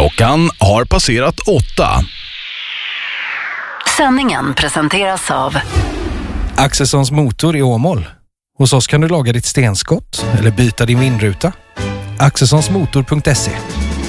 Klockan har passerat 8. Sändningen presenteras av Axelssons motor i Åmål. Hos oss kan du laga ditt stenskott eller byta din vindruta. Axelssonsmotor.se.